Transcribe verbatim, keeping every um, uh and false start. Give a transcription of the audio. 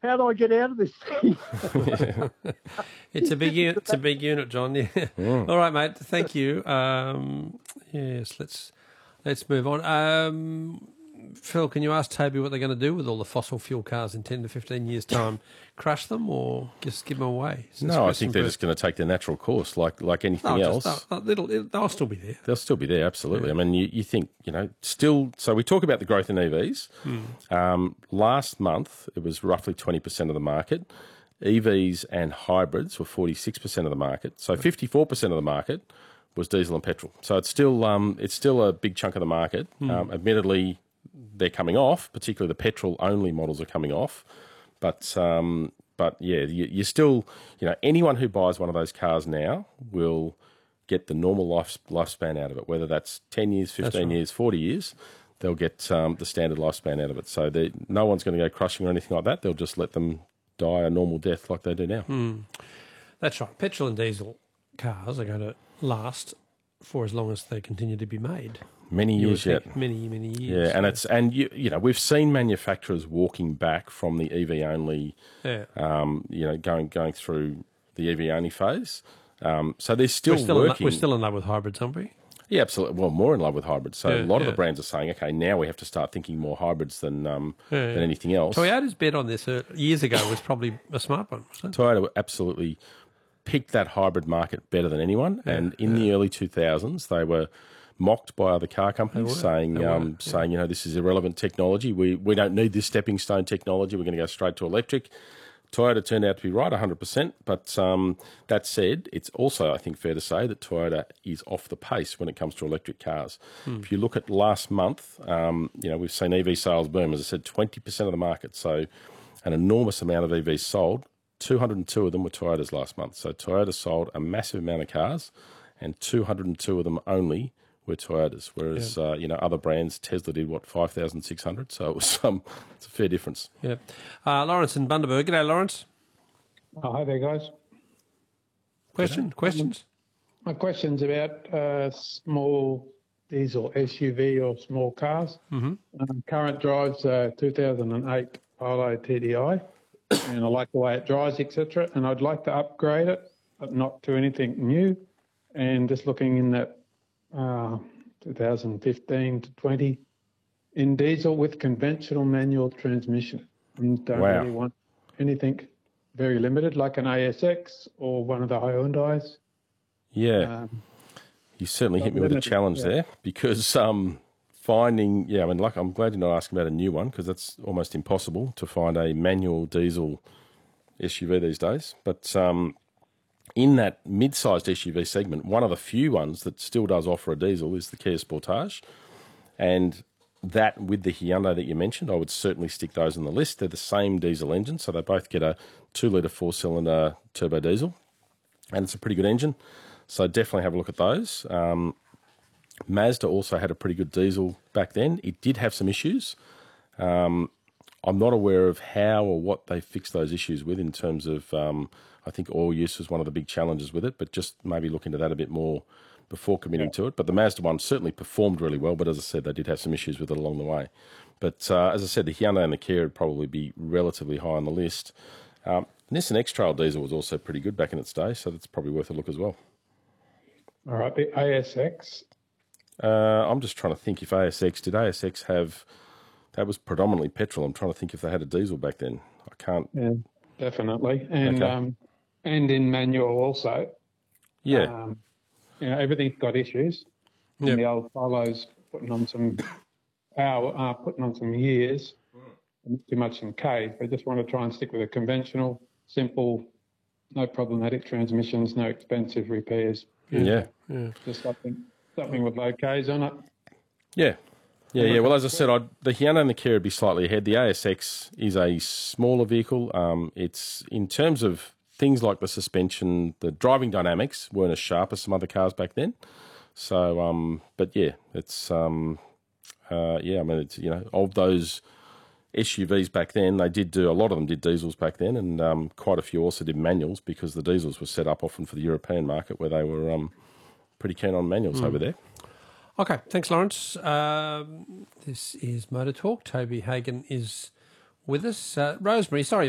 how do I get out of this thing? It's a big unit. It's a big unit, John. Yeah. Mm. All right, mate. Thank you. Um, yes, let's let's move on. Um, Phil, can you ask Toby what they're going to do with all the fossil fuel cars in ten to fifteen years' time? Crush them or just give them away? No, I think they're just going to take their natural course, like like anything no, else. Just, they'll, they'll, they'll still be there. They'll still be there, absolutely. Yeah. I mean, you, you think, you know, still... So we talk about the growth in E Vs. Mm. Um, last month, it was roughly twenty percent of the market. E Vs and hybrids were forty-six percent of the market. So fifty-four percent of the market was diesel and petrol. So it's still um, it's still a big chunk of the market. Mm. Um, admittedly, they're coming off, particularly the petrol-only models are coming off. But, um, but yeah, you, you still, you know, anyone who buys one of those cars now will get the normal life, lifespan out of it, whether that's ten years, fifteen right. years, forty years, they'll get um, the standard lifespan out of it. So no one's going to go crushing or anything like that. They'll just let them die a normal death like they do now. Mm. That's right. Petrol and diesel cars are going to last for as long as they continue to be made. Many years yeah, yet. Many, many years. Yeah, and it's and you you know we've seen manufacturers walking back from the E V only, yeah. um, you know, going going through the E V only phase. Um, so they're still, we're still working. In, we're still in love with hybrids, aren't we? Yeah, absolutely. Well, more in love with hybrids. So yeah, a lot yeah. of the brands are saying, okay, now we have to start thinking more hybrids than um, yeah, yeah. than anything else. Toyota's bet on this uh, years ago was probably a smart one, wasn't it? Toyota absolutely picked that hybrid market better than anyone, yeah, and in yeah. the early two thousands, they were mocked by other car companies, saying, um, yeah. saying, you know, this is irrelevant technology. We we don't need this stepping stone technology. We're going to go straight to electric. Toyota turned out to be right, one hundred percent. But um, that said, it's also, I think, fair to say that Toyota is off the pace when it comes to electric cars. Hmm. If you look at last month, um, you know, we've seen E V sales boom. As I said, twenty percent of the market. So an enormous amount of E Vs sold. two hundred two of them were Toyotas last month. So Toyota sold a massive amount of cars, and two hundred two of them only were Toyotas. Whereas, yeah. uh, you know, other brands, Tesla did, what, five thousand six hundred? So it was um, it's a fair difference. Yeah. Uh, Lawrence in Bundaberg. G'day, Lawrence. Oh, hi there, guys. Question? G'day. Questions? Um, my question's about uh, small diesel S U V or small cars. Mm-hmm. Um, current drives uh, two thousand eight Polo T D I, and I like the way it drives, et cetera. And I'd like to upgrade it, but not to anything new. And just looking in that uh, two thousand fifteen to twenty in diesel with conventional manual transmission. And don't wow. really want anything very limited, like an A S X or one of the Hyundais. Yeah, um, you certainly hit me with a challenge yeah. there, because um, finding, yeah, I mean, like, I'm glad you're not asking about a new one, because that's almost impossible to find a manual diesel S U V these days. But um, in that mid-sized S U V segment, one of the few ones that still does offer a diesel is the Kia Sportage. And that, with the Hyundai that you mentioned, I would certainly stick those on the list. They're the same diesel engine, so they both get a two-litre four-cylinder turbo diesel, and it's a pretty good engine. So definitely have a look at those. Um, Mazda also had a pretty good diesel back then. It did have some issues. Um, I'm not aware of how or what they fixed those issues with in terms of, um, I think oil use was one of the big challenges with it, but just maybe look into that a bit more before committing yeah. to it. But the Mazda one certainly performed really well, but as I said, they did have some issues with it along the way. But uh, as I said, the Hyundai and the Kia would probably be relatively high on the list. Um, Nissan X-Trail diesel was also pretty good back in its day, so that's probably worth a look as well. All right, the A S X? Uh, I'm just trying to think if A S X, did A S X have, that was predominantly petrol. I'm trying to think if they had a diesel back then. I can't. Yeah, definitely. And okay. um, and in manual also. Yeah. Um, you know, everything's got issues. Yep. And the old Polo's putting on some power, uh, putting on some years, not too much in K. They just want to try and stick with a conventional, simple, no problematic transmissions, no expensive repairs. Yeah. yeah. Just something, something with low Ks on it. Yeah. Yeah, yeah. Well, as I said, I'd, the Hyundai and the Kia would be slightly ahead. The A S X is a smaller vehicle. Um, it's, in terms of things like the suspension, the driving dynamics weren't as sharp as some other cars back then. So, um, but yeah, it's, um, uh, yeah, I mean, it's, you know, of those S U Vs back then, they did do, a lot of them did diesels back then, and um, quite a few also did manuals, because the diesels were set up often for the European market, where they were um, pretty keen on manuals mm. over there. Okay, thanks, Lawrence. Um, this is Motor Talk. Toby Hagen is with us. Uh, Rosemary, sorry.